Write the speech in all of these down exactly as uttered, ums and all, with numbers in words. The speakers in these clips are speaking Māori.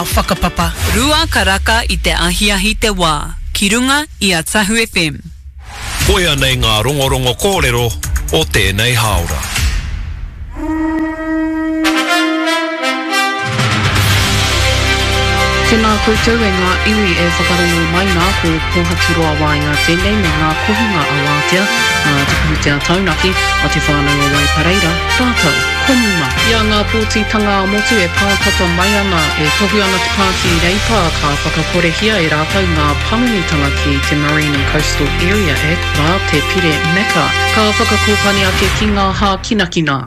Whakapapa. Rua karaka i te ahiahi te wā. Ki runga i a Tahu F M. Koia nei ngā rongorongo kōrero o tēnei haora. Tēnā koutou e ngā iwi e whakarongo mai nā ko Pohaturoa Wāinga tēnei me ngā kohunga a wātea ngā te putea taunaki a te whānau o Waipareira, tātou, komuma. Ia ngā pōtitanga o motu e pātata mai ana e tohu ana te pāti reipa ka whakakorehia e rātou ngā pangunitanga ki te Marine and Coastal Area Act rā te pire meka. Ka whakakōpani ake ki ngā hā kinakina.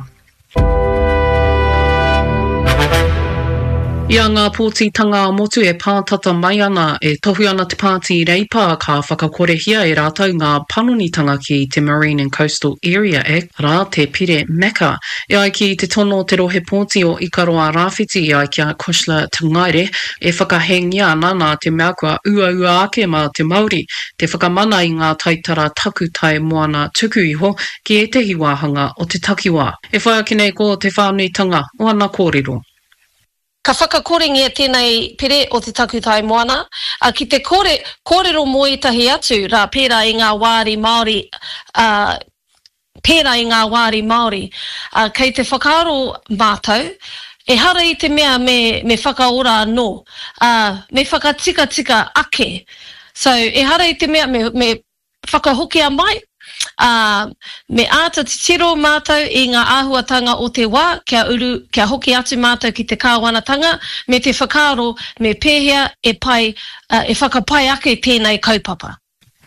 Ia ngā pōtitanga o motu e pātata mai ana e tohu ana te pāti reipa ka whakakorehia e rātou ngā panonitanga ki te Marine and Coastal Area Act rā te pire meka. E ai ki te tono te rohe pōti o Ikaroa Rāwhiti i ai kia Kushla Tangaire e whakahengia ana nā te mea kua ua ua ake ma te Māori te whakamana i ngā taitara taku tai moana tuku iho ki e tehi wāhanga o te takiwā. E whai ake nei ko te whānuitanga o ana kōrero. Ka whakakorengia tēnei pere o te takutai moana. Uh, ki te kore, kōrero moetahi atu rā pērā i ngā wāri Māori, uh, pērā i ngā wāri Māori. Uh, kei te whakaaro mātou, e hara i te mea me, me whakaora anō, uh, me whakatika tika ake. So, e hara i te mea me, me whakahokia mai, Uh, me āta te tiro mātou i ngā āhuatanga o te wā, kia uru, kia hoki atu mātou ki te kāwanatanga, me te whakaaro, me pēhea e pai, uh, e whakapai ake tēnei kaupapa.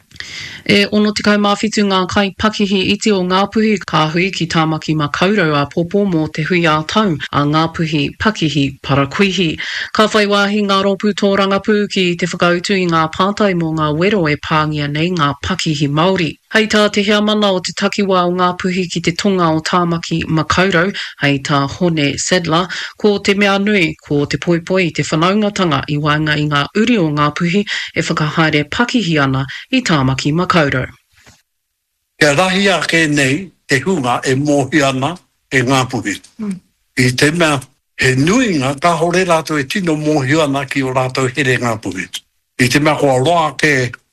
E ono te kaumāwhitu ngā kai pakihi iti o Ngāpuhi ka hui ki tāmaki ma kaurau a popo mō te hui a tau a Ngāpuhi pakihi parakuihi. Ka whai wāhi ngā ropu tō rangapū ki te whakautu i ngā pātai mō ngā wero e pāngia nei ngā pakihi Māori. Hei tā te hea mana o te takiwā o Ngāpuhi ki te tonga o tāmaki ma kaurau, hei tā Hone Sadler, ko te mea nui, ko te poipoi te whanaungatanga i wainga i ngā uri o Ngāpuhi e whakahaere pakihi ana i tāmaki ma kaurau. Kia rahi ake nei te hunga e mōhi ana e Ngāpuhi. Mm. I te mea he nuinga ka hore rātou e tino mōhi ana ki o rātou here Ngāpuhi. I te mea kua roa ke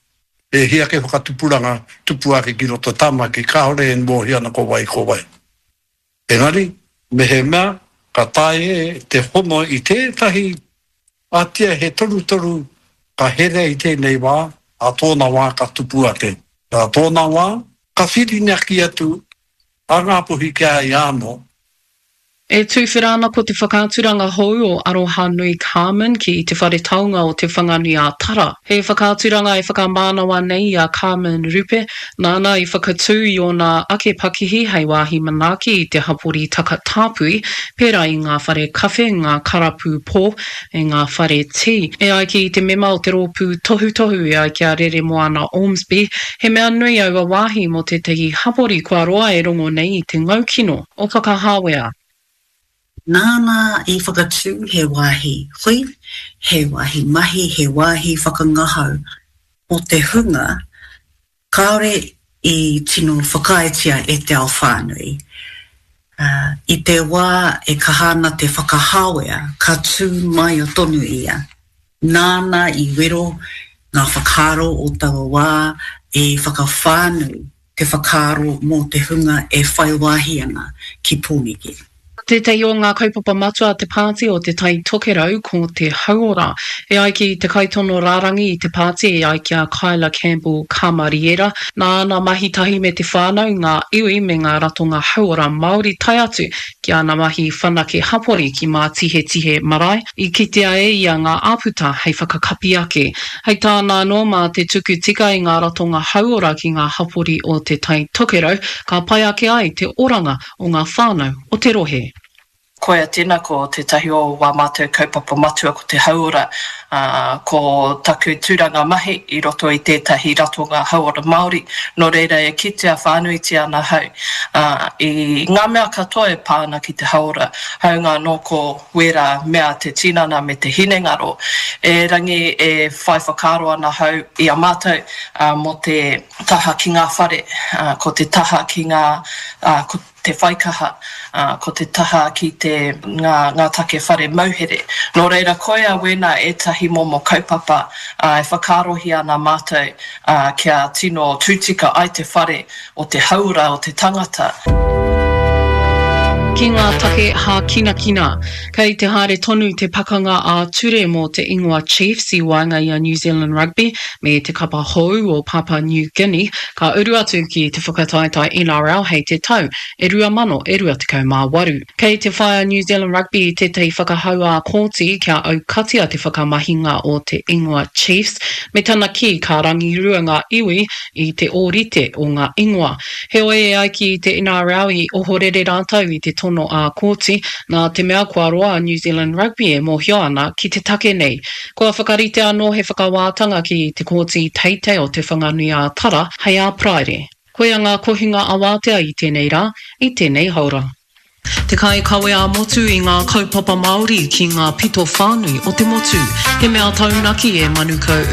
e hia ke whakatupuranga tupu ake ki roto tāmaki ka hore e mōhi ana ko wai ko wai. Engari, me he mea ka tae e te hono i tētahi atia he toru toru ka here i tēnei wā a tōna wā ka tupu ake. A tōna wā, ka whirinaki atu a Ngāpuhi kia i āno. E tūwhirana ko te whakāturanga hou o Aroha Nui Carmen ki te whare taunga o te whanganui a Tara. He whakāturanga e whakamānawa nei a Carmen Rupe, nāna i whakatū i o nā ake pakihi hei wāhi manaki i te hapori taka tāpui, pērā i ngā whare kawhe, ngā karapu pō, e ngā whare tī. E ai ki te mema o te rōpū tohu tohu e ai kia rere moana Ormsby, he mea nui aua wāhi mo te tehi hapori kua roa e rongo nei i te ngaukino o whakahāwea. Nāna i whakatū he wāhi hui, he wāhi mahi, he wāhi whakangahau o te hunga, kaore i tino whakaetia e te ao whānui. Uh, I te wā e kahana te whakahāwea, ka tū mai o tonu ia. Nāna i wero ngā whakaro o tawa wā e whakawhānui te whakaro mō te hunga e whai wāhi ana ki pōniki. Te tei o ngā kaupapa matua te pāti o te tai tokerau ko te hauora. E ai ki te kaitono rārangi i te pāti e ai kia Kyla Campbell Kamariera. Nā mahi tahi me te whānau ngā iwi me ngā ratonga hauora Māori tai atu ki ana mahi whanake hapori ki mā tihe tihe marae. I kitea e ia ngā āputa hei whakakapi ake. Hei tāna no mā te tuku tika i ngā ratonga hauora ki ngā hapori o te tai tokerau, ka pai ake ai te oranga o ngā whānau o te rohe. Koia tēnā ko te tahi o wā mātou kaupapa matua ko te hauora, uh, ko taku tūranga mahi i roto i tētahi ratonga hauora Māori, no reira e kitea whānuiti ana hau. Uh, I ngā mea katoa e pāna ki te hauora, haunga no ko wera mea te tinana me te hinengaro, e rangi e whai whakaro ana hau i a mātou uh, mo te taha ki ngā whare, uh, ko te taha ki ngā, uh, ko te whaikaha uh, ko te taha ki te ngā, ngā take whare mauhere. Nō reira koea wena e tahi momo kaupapa uh, e whakarohi ana mātou uh, kia tino tūtika ai te whare o te haura o te tangata. Ki ngā take hā kina kina, kei te haere tonu te pakanga a ture mō te ingoa Chiefs i wainga i a New Zealand Rugby me te kapa hou o Papua New Guinea, ka uru atu ki te whakataitai N R L hei te tau, e rua mano e rua te kau mā waru. Kei te whaia New Zealand Rugby te tei whakahau a kōti kia au katia te whakamahinga o te ingoa Chiefs, me tana ki ka rangi rua ngā iwi i te ōrite o ngā ingoa. He oe e ai ki te N R L i ohorere rātau i te tono a kōti, nā te mea kua roa New Zealand Rugby e mōhio ana ki te take nei. Kua whakarite anō he whakawātanga ki te kōti teite o te whanganui a Tara, hei a Praere. Koea ngā kohinga a wātea i tēnei rā, i tēnei haura. Te kai kawe a motu i ngā kaupapa Māori ki ngā pito whānui o te motu. He mea taunaki e manukau